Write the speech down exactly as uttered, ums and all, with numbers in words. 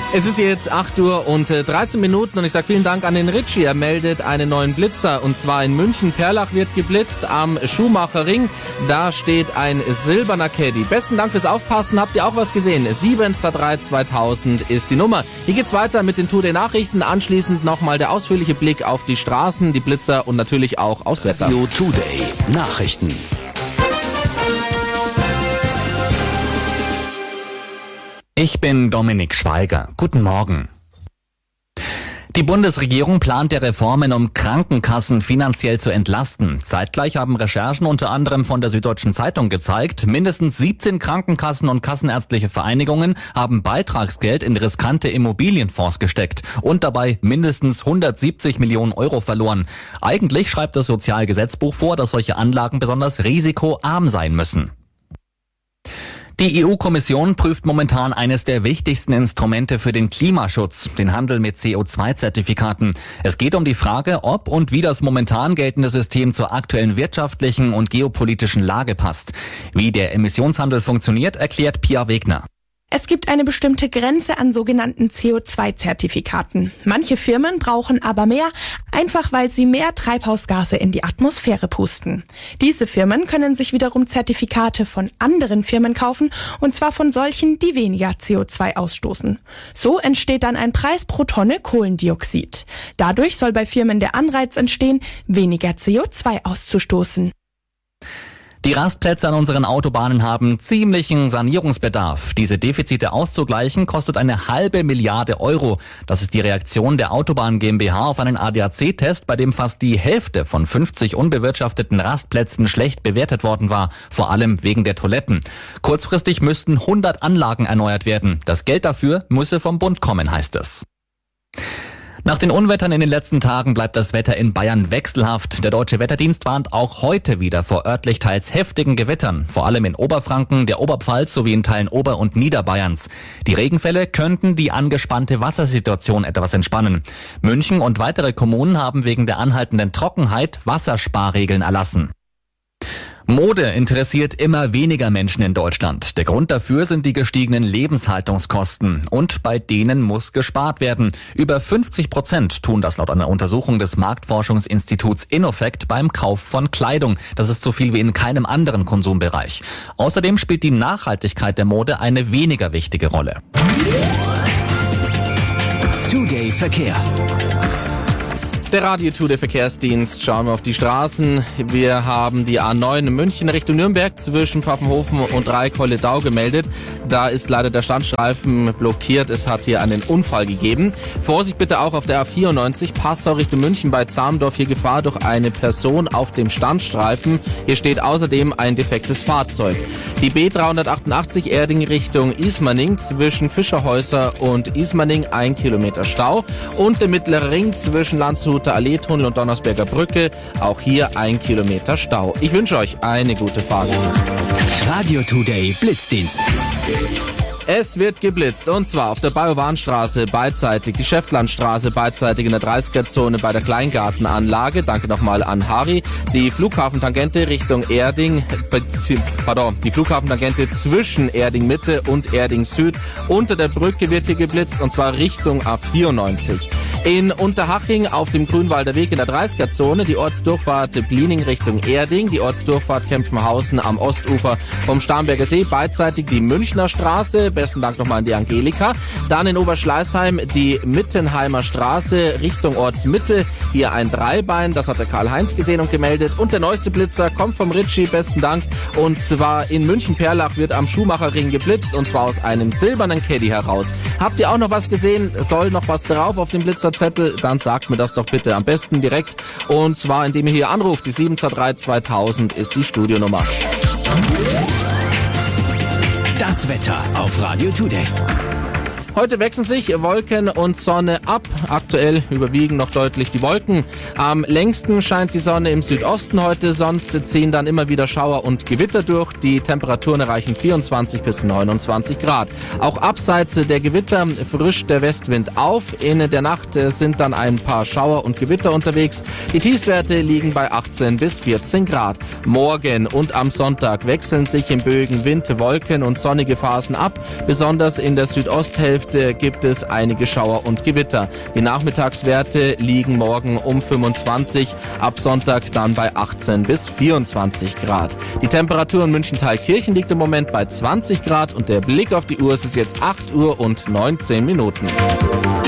Es ist jetzt acht Uhr und dreizehn Minuten und ich sage vielen Dank an den Ritchie. Er meldet einen neuen Blitzer und zwar in München. Perlach wird geblitzt am Schumacher Ring. Da steht ein silberner Caddy. Besten Dank fürs Aufpassen. Habt ihr auch was gesehen? sieben zwei drei zweitausend ist die Nummer. Hier geht's weiter mit den Today-Nachrichten. Anschließend nochmal der ausführliche Blick auf die Straßen, die Blitzer und natürlich auch aufs Wetter. Radio Today Nachrichten. Ich bin Dominik Schweiger. Guten Morgen. Die Bundesregierung plant ja Reformen, um Krankenkassen finanziell zu entlasten. Zeitgleich haben Recherchen unter anderem von der Süddeutschen Zeitung gezeigt, mindestens siebzehn Krankenkassen und kassenärztliche Vereinigungen haben Beitragsgeld in riskante Immobilienfonds gesteckt und dabei mindestens hundertsiebzig Millionen Euro verloren. Eigentlich schreibt das Sozialgesetzbuch vor, dass solche Anlagen besonders risikoarm sein müssen. Die E U-Kommission prüft momentan eines der wichtigsten Instrumente für den Klimaschutz, den Handel mit C O zwei Zertifikaten. Es geht um die Frage, ob und wie das momentan geltende System zur aktuellen wirtschaftlichen und geopolitischen Lage passt. Wie der Emissionshandel funktioniert, erklärt Pia Wegner. Es gibt eine bestimmte Grenze an sogenannten C O zwei Zertifikaten. Manche Firmen brauchen aber mehr, einfach weil sie mehr Treibhausgase in die Atmosphäre pusten. Diese Firmen können sich wiederum Zertifikate von anderen Firmen kaufen, und zwar von solchen, die weniger C O zwei ausstoßen. So entsteht dann ein Preis pro Tonne Kohlendioxid. Dadurch soll bei Firmen der Anreiz entstehen, weniger C O zwei auszustoßen. Die Rastplätze an unseren Autobahnen haben ziemlichen Sanierungsbedarf. Diese Defizite auszugleichen kostet eine halbe Milliarde Euro. Das ist die Reaktion der Autobahn GmbH auf einen A D A C-Test, bei dem fast die Hälfte von fünfzig unbewirtschafteten Rastplätzen schlecht bewertet worden war, vor allem wegen der Toiletten. Kurzfristig müssten hundert Anlagen erneuert werden. Das Geld dafür müsse vom Bund kommen, heißt es. Nach den Unwettern in den letzten Tagen bleibt das Wetter in Bayern wechselhaft. Der Deutsche Wetterdienst warnt auch heute wieder vor örtlich teils heftigen Gewittern, vor allem in Oberfranken, der Oberpfalz sowie in Teilen Ober- und Niederbayerns. Die Regenfälle könnten die angespannte Wassersituation etwas entspannen. München und weitere Kommunen haben wegen der anhaltenden Trockenheit Wassersparregeln erlassen. Mode interessiert immer weniger Menschen in Deutschland. Der Grund dafür sind die gestiegenen Lebenshaltungskosten. Und bei denen muss gespart werden. Über fünfzig Prozent tun das laut einer Untersuchung des Marktforschungsinstituts Innofect beim Kauf von Kleidung. Das ist so viel wie in keinem anderen Konsumbereich. Außerdem spielt die Nachhaltigkeit der Mode eine weniger wichtige Rolle. Today Verkehr. Der Radio Today Verkehrsdienst. Schauen wir auf die Straßen. Wir haben die A neun in München Richtung Nürnberg zwischen Pfaffenhofen und Dreieck-Holledau gemeldet. Da ist leider der Standstreifen blockiert. Es hat hier einen Unfall gegeben. Vorsicht bitte auch auf der A vierundneunzig Passau Richtung München bei Zahmdorf. Hier Gefahr durch eine Person auf dem Standstreifen. Hier steht außerdem ein defektes Fahrzeug. Die B dreihundertachtundachtzig Erding Richtung Ismaning zwischen Fischerhäuser und Ismaning ein Kilometer Stau. Und der mittlere Ring zwischen Landshuter Allee-Tunnel und Donnersberger Brücke. Auch hier ein Kilometer Stau. Ich wünsche euch eine gute Fahrt. Radio Today Blitzdienst. Es wird geblitzt, und zwar auf der Bajowanstraße beidseitig, die Schäftlandstraße beidseitig in der dreißiger-Zone bei der Kleingartenanlage. Danke nochmal an Harry. Die Flughafentangente Richtung Erding, pardon, die Flughafentangente zwischen Erding Mitte und Erding Süd unter der Brücke wird hier geblitzt, und zwar Richtung A vierundneunzig. In Unterhaching auf dem Grünwalder Weg in der dreißiger-Zone die Ortsdurchfahrt Bliening Richtung Erding, die Ortsdurchfahrt Kempfenhausen am Ostufer vom Starnberger See, beidseitig die Münchner Straße. Besten Dank nochmal an die Angelika. Dann in Oberschleißheim die Mittenheimer Straße Richtung Ortsmitte. Hier ein Dreibein, das hat der Karl-Heinz gesehen und gemeldet. Und der neueste Blitzer kommt vom Ritchie, besten Dank. Und zwar in München-Perlach wird am Schumacher-Ring geblitzt, und zwar aus einem silbernen Caddy heraus. Habt ihr auch noch was gesehen? Soll noch was drauf auf dem Blitzerzettel? Dann sagt mir das doch bitte am besten direkt. Und zwar indem ihr hier anruft. Die sieben zwei drei zweitausend ist die Studionummer. Das Wetter auf Radio Today. Heute wechseln sich Wolken und Sonne ab. Aktuell überwiegen noch deutlich die Wolken. Am längsten scheint die Sonne im Südosten heute, sonst ziehen dann immer wieder Schauer und Gewitter durch. Die Temperaturen erreichen vierundzwanzig bis neunundzwanzig Grad. Auch abseits der Gewitter frischt der Westwind auf. In der Nacht sind dann ein paar Schauer und Gewitter unterwegs. Die Tiefstwerte liegen bei achtzehn bis vierzehn Grad. Morgen und am Sonntag wechseln sich im Bögen Wind, Wolken und sonnige Phasen ab. Besonders in der Südosthälfte Nacht äh, gibt es einige Schauer und Gewitter. Die Nachmittagswerte liegen morgen um fünfundzwanzig, ab Sonntag dann bei achtzehn bis vierundzwanzig Grad. Die Temperatur in München-Thalkirchen liegt im Moment bei zwanzig Grad und der Blick auf die Uhr ist es jetzt acht Uhr und neunzehn Minuten.